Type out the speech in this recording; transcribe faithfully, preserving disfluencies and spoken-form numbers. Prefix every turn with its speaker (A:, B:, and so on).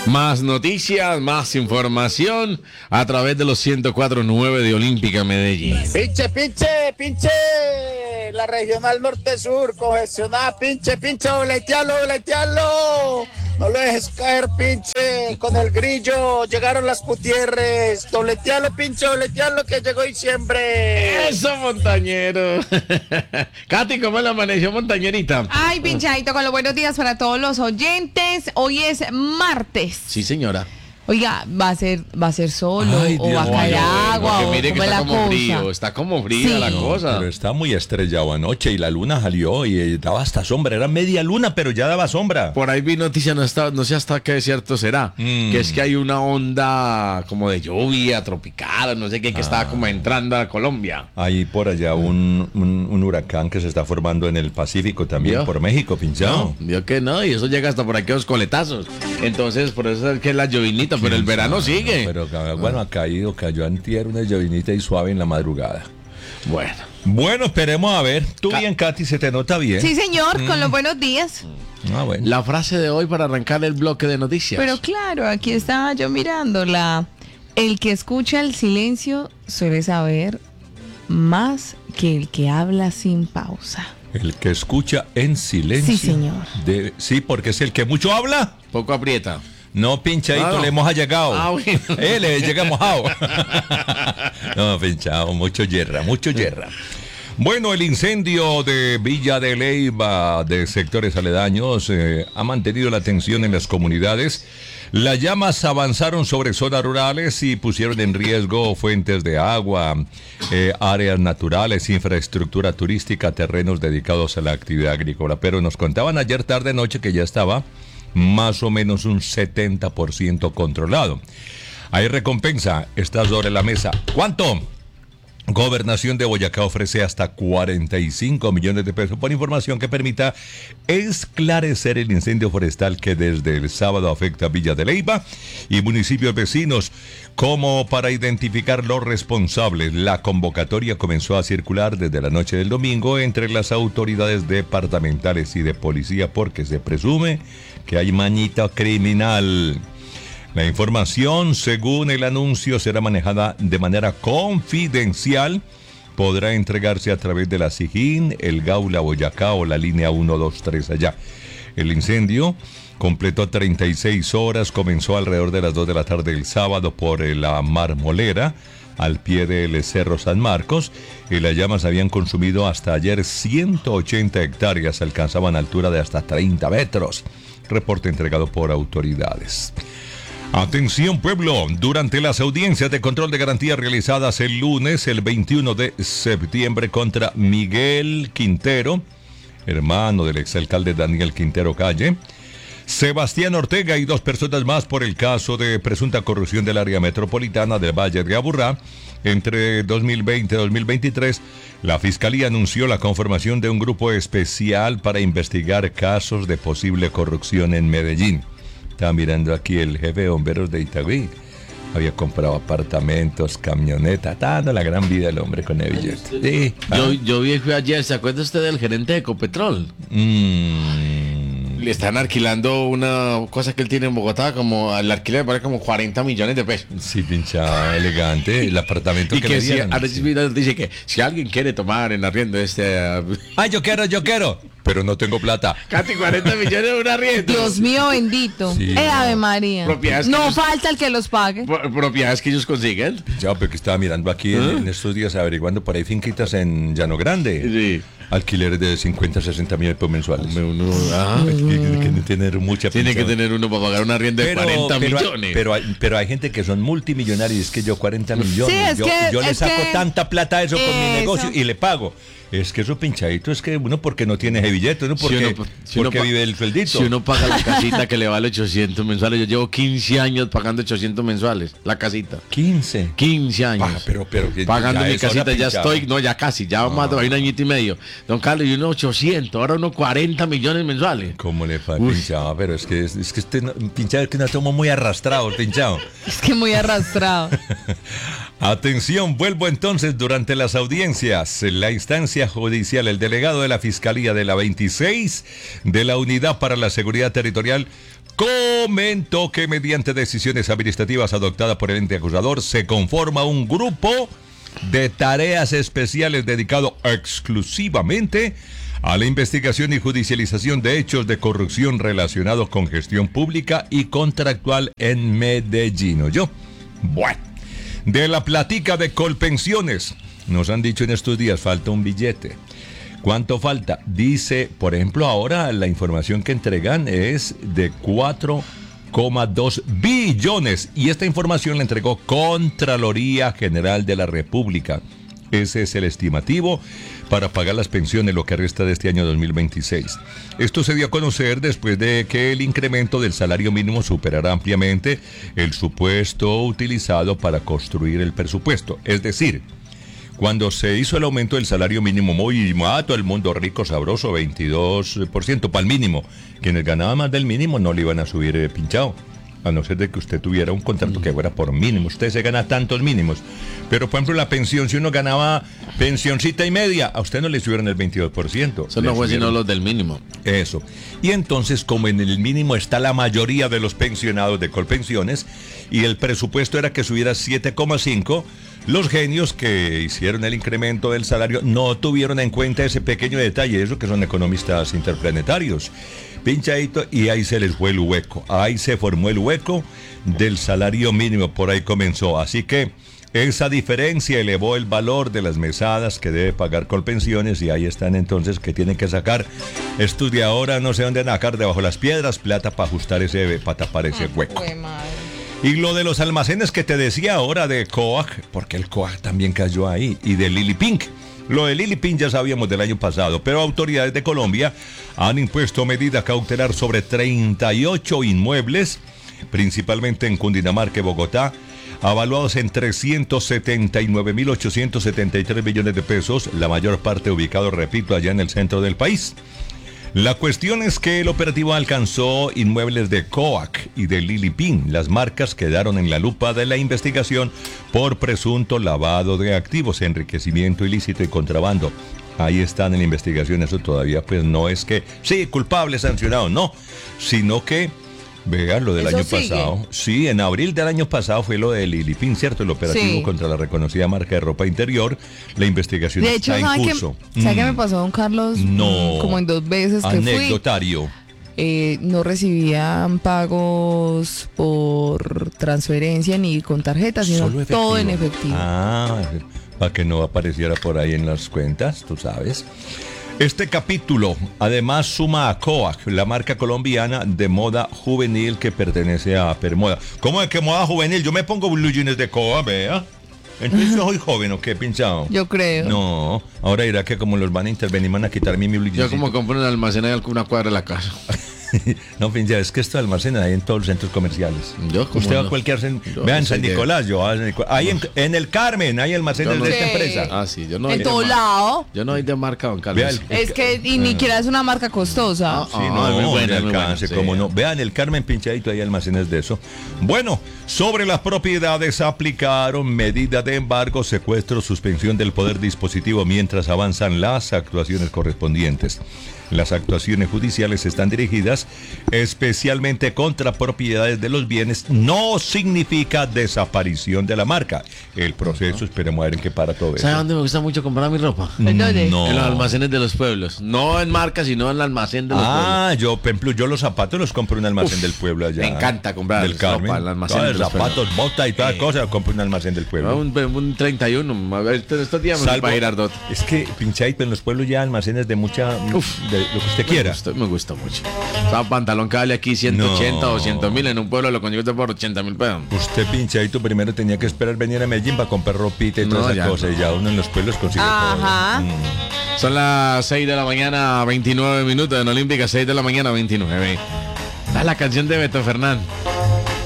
A: Más noticias, más información a través de los ciento cuatro punto nueve de Olímpica Medellín.
B: Pinche, pinche, pinche. La regional norte-sur, congestionada, pinche, pinche, boletealo, boletealo. No lo dejes caer, pinche, con el grillo. Llegaron las Gutiérrez. Dobletealo, pinche, dobletealo, que llegó diciembre.
A: Eso, montañero. Katy, ¿cómo le amaneció, montañerita?
C: Ay, pinchadito, con los buenos días para todos los oyentes. Hoy es martes.
A: Sí, señora.
C: Oiga, ¿va a ser, va a ser solo?
D: Ay,
C: ¿O
D: Dios
C: va a caer
A: mío,
C: agua?
A: porque
C: ¿O
A: mire que
C: cómo es
A: está
C: la
A: como
C: cosa?
A: frío, está como fría
C: Sí.
A: la cosa.
D: Pero está muy estrellado anoche y la luna salió y daba hasta sombra. Era media luna, pero ya daba sombra.
A: Por ahí vi noticia, no, está, no sé hasta qué cierto será,
D: Mm.
A: que es que hay una onda como de lluvia tropical, no sé qué, que
D: Ah.
A: está como entrando a Colombia.
D: Hay por allá un, un, un huracán que se está formando en el Pacífico también,
A: ¿Vio?
D: por México, pinchado.
A: No, vio que no, y eso llega hasta por aquí a los coletazos. Entonces, por eso es que es la llovinita, pero el verano sigue.
D: Pero bueno, ha caído, cayó antier una llovinita y suave en la madrugada.
A: Bueno.
D: Bueno, esperemos a ver. Tú
A: Ca-
D: bien, Katy, se te nota bien.
C: Sí, señor, con los buenos días.
D: Ah, bueno.
A: La frase de hoy para arrancar el bloque de noticias.
C: Pero claro, aquí estaba yo mirándola. El que escucha el silencio suele saber más que el que habla sin pausa.
D: El que escucha en silencio.
C: Sí, señor.
D: Debe- sí, porque es el que mucho habla.
A: Poco aprieta.
D: No, pinchadito,
A: Ah, no.
D: le hemos allegado.
A: Ah, bueno.
D: Eh, le llega mojado. No, pinchado, mucho yerra, mucho yerra. Bueno, el incendio de Villa de Leyva, de sectores aledaños, eh, ha mantenido la tensión en las comunidades. Las llamas avanzaron sobre zonas rurales y pusieron en riesgo fuentes de agua, eh, áreas naturales, infraestructura turística, terrenos dedicados a la actividad agrícola. Pero nos contaban ayer tarde noche que ya estaba más o menos un setenta por ciento controlado. Hay recompensa, está sobre la mesa. ¿Cuánto? Gobernación de Boyacá ofrece hasta cuarenta y cinco millones de pesos por información que permita esclarecer el incendio forestal que desde el sábado afecta a Villa de Leyva y municipios vecinos. Como para identificar los responsables, la convocatoria comenzó a circular desde la noche del domingo entre las autoridades departamentales y de policía porque se presume que hay mañita criminal. La información, según el anuncio, será manejada de manera confidencial. Podrá entregarse a través de la SIGIN, el Gaula Boyacá o la línea uno dos tres allá. El incendio completó treinta y seis horas, comenzó alrededor de las dos de la tarde del sábado por la Marmolera, al pie del Cerro San Marcos, y las llamas habían consumido hasta ayer ciento ochenta hectáreas, alcanzaban altura de hasta treinta metros. Reporte entregado por autoridades. Atención pueblo, durante las audiencias de control de garantía realizadas el lunes, el veintiuno de septiembre contra Miguel Quintero, hermano del exalcalde Daniel Quintero Calle, Sebastián Ortega y dos personas más por el caso de presunta corrupción del área metropolitana del Valle de Aburrá. Entre dos mil veinte y dos mil veintitrés, la Fiscalía anunció la conformación de un grupo especial para investigar casos de posible corrupción en Medellín. Estaba mirando aquí el jefe de bomberos de Itagüí. Había comprado apartamentos, camionetas, dando la gran vida el hombre con el billete. Sí.
A: Yo,
D: Ah.
A: yo vi ayer, ¿se acuerda usted del gerente de Ecopetrol?
D: Mm.
A: Le están alquilando una cosa que él tiene en Bogotá, como el alquiler vale como cuarenta millones de pesos.
D: Sí, pinchada, elegante. El apartamento
A: Y
D: que,
A: que
D: le
A: si,
D: dieron.
A: ahora
D: Sí.
A: dice que si alguien quiere tomar en arriendo este... Uh,
D: Ay, yo quiero, yo quiero. Pero no tengo plata.
A: casi cuarenta millones de un arriendo.
C: Dios mío bendito.
D: Sí,
C: Eh,
D: no.
C: Ave María.
A: Propiedades que
C: No
A: ellos-
C: falta el que los pague.
A: Pro- Propiedades que ellos consiguen.
D: Ya, pero que estaba mirando aquí en,
A: ¿Ah?
D: en estos días averiguando por ahí finquitas en Llano Grande.
A: Sí.
D: Alquileres de cincuenta, sesenta mil pesos mensuales.
A: Hombre, uno, ah,
D: Hay que, que- que tener mucha
A: tiene que
D: pinchada.
A: tener uno para pagar un arriendo de
D: pero,
A: cuarenta
D: pero hay-
A: millones.
D: Pero hay, pero hay gente que son multimillonarios y es que yo cuarenta millones.
C: es
D: yo
C: que-
D: yo le
C: es
D: saco
C: que-
D: tanta plata a eso con mi
C: eso.
D: negocio y le pago. Es que eso pinchadito es que uno porque no tiene ese billete, uno
A: Si
D: porque,
A: uno- si uno
D: porque
A: pa-
D: vive el sueldito.
A: Si uno paga la casita que le vale ochocientos mensuales, yo llevo quince años pagando ochocientos mensuales, la casita.
D: quince.
A: quince años.
D: Pa, pero- pero que
A: pagando
D: ya
A: mi
D: es hora
A: casita, ya
D: pinchada.
A: estoy, no, ya casi, ya más de un añito y medio. Don Carlos, y uno ochocientos, ahora uno cuarenta millones mensuales.
D: ¿Cómo le fa
A: Uy.
D: pinchado? Pero es que es, es que este no- pinchado es que no tomo muy arrastrado, el pinchado.
C: Es que muy arrastrado.
D: Atención, vuelvo entonces durante las audiencias. En la instancia judicial, el delegado de la Fiscalía de la veintiséis de la Unidad para la Seguridad Territorial comentó que mediante decisiones administrativas adoptadas por el ente acusador se conforma un grupo de tareas especiales dedicado exclusivamente a la investigación y judicialización de hechos de corrupción relacionados con gestión pública y contractual en Medellín. ¿Yo? Bueno, de la platica de Colpensiones, nos han dicho en estos días, falta un billete. ¿Cuánto falta? Dice, por ejemplo, ahora la información que entregan es de cuatro coma dos billones y esta información la entregó Contraloría General de la República. Ese es el estimativo para pagar las pensiones lo que resta de este año dos mil veintiséis. Esto se dio a conocer después de que el incremento del salario mínimo superara ampliamente el supuesto utilizado para construir el presupuesto. Es decir, cuando se hizo el aumento del salario mínimo, muy a todo el mundo rico, sabroso, veintidós por ciento para el mínimo. Quienes ganaban más del mínimo no le iban a subir eh, pinchado. A no ser de que usted tuviera un contrato que fuera por mínimo. Usted se gana tantos mínimos. Pero, por ejemplo, la pensión, si uno ganaba pensioncita y media, a usted no le subieron el veintidós por ciento.
A: Eso no fue sino los del mínimo.
D: Eso. Y entonces, como en el mínimo está la mayoría de los pensionados de Colpensiones, y el presupuesto era que subiera siete coma cinco, los genios que hicieron el incremento del salario no tuvieron en cuenta ese pequeño detalle, eso que son economistas interplanetarios. Pinchadito, y ahí se les fue el hueco, ahí se formó el hueco del salario mínimo, por ahí comenzó. Así que esa diferencia elevó el valor de las mesadas que debe pagar Colpensiones y ahí están entonces que tienen que sacar, estudia ahora, no sé dónde sacar debajo de las piedras, plata para ajustar ese, para tapar ese hueco. Y lo de los almacenes que te decía ahora de COAC, porque el COAC también cayó ahí, y de Lili Pink. Lo de Lili Pink ya sabíamos del año pasado, pero autoridades de Colombia han impuesto medida cautelar sobre treinta y ocho inmuebles, principalmente en Cundinamarca y Bogotá, avaluados en trescientos setenta y nueve mil ochocientos setenta y tres millones de pesos, la mayor parte ubicado, repito, allá en el centro del país. La cuestión es que el operativo alcanzó inmuebles de COAC y de Lili Pink. Las marcas quedaron en la lupa de la investigación por presunto lavado de activos, enriquecimiento ilícito y contrabando. Ahí están en la investigación, eso todavía pues no es que, sí, culpable, sancionado, no, sino que, vean lo del
C: ¿Eso
D: año
C: sigue?
D: pasado. Sí, en abril del año pasado fue lo de Lili Pink, ¿cierto? El operativo
C: Sí.
D: contra la reconocida marca de ropa interior. La investigación
C: De hecho,
D: está
C: ¿sabe
D: en
C: qué,
D: curso.
C: ¿sabe qué
D: Mm.
C: me pasó, don Carlos?
D: No.
C: Mm, Como en dos veces que fui.
D: Anecdotario.
C: Eh, no recibían pagos por transferencia ni con tarjeta, sino
D: Solo efectivo.
C: todo en efectivo.
D: Ah, para que no apareciera por ahí en las cuentas, tú sabes. Este capítulo además suma a COAC, la marca colombiana de moda juvenil que pertenece a Permoda. ¿Cómo es que moda juvenil? Yo me pongo blue jeans de COAC, vea. Entonces yo soy joven o qué, pinchado.
C: Yo creo.
D: No, ahora dirá que como los van a intervenir, van a quitar mi blue
A: Yo
D: jeans.
A: como compro un almacén ahí una cuadra de la casa.
D: No, pinchado, es que esto almacena ahí en todos los centros comerciales.
A: Yo, ¿cómo
D: Usted va
A: no?
D: a cualquier centro.
A: Yo
D: Vean,
A: no sé
D: San
A: qué.
D: Nicolás, yo a San Nicolás. Ahí en, en el Carmen hay almacenes
A: Yo no
D: de esta
C: sé.
D: empresa.
A: Ah, sí, yo no
C: En
A: soy de
C: todo
A: mar-
C: lado.
A: Yo no soy de marca, don Carlos.
D: Vea el-
C: Es que y ni siquiera es una marca costosa.
A: Ah,
D: Sí, no,
A: Ah, muy buena,
D: en el
A: muy buena,
D: alcance,
A: sí.
D: cómo no. Vean el Carmen pinchadito, hay almacenes de eso. Bueno, sobre las propiedades aplicaron medida de embargo, secuestro, suspensión del poder dispositivo mientras avanzan las actuaciones correspondientes. Las actuaciones judiciales están dirigidas especialmente contra propiedades de los bienes. No significa desaparición de la marca. El proceso, esperemos a ver en qué para todo eso.
A: ¿Sabe dónde me gusta mucho comprar mi ropa?
C: ¿En dónde?
D: No.
A: En los almacenes de los pueblos. No en marca, sino en el almacén de los
D: Ah, yo, por ejemplo, yo los zapatos los compro en un almacén
A: Uf,
D: del pueblo allá.
A: me encanta comprar
D: del Carmen.
A: ropa en el almacén
D: Todos
A: de los
D: zapatos, botas y todas
A: Sí.
D: cosas, compro en un almacén del
A: pueblos.
D: pueblo.
A: Un, un treinta y uno. A ver, estos estos días me voy
D: Salvo-
A: para Girardot.
D: Es que pinchadito en los pueblos ya almacenes de mucha,
A: Uf.
D: de lo que usted
A: Me
D: quiera.
A: gusta, me gusta mucho. O sea, pantalón que vale aquí ciento ochenta
D: No.
A: o ciento mil, en un pueblo lo consigo usted por ochenta mil pesos.
D: Usted pinchadito primero tenía que esperar venir a Medellín para comprar ropita y
A: No,
D: todas
A: ya
D: esas cosas.
A: no.
D: Y ya uno en los pueblos consigue
C: Ajá.
D: todo. Mm.
A: Son las seis de la mañana, veintinueve minutos en Olímpica, seis de la mañana, veintinueve. Ah, la canción de Beto Fernán.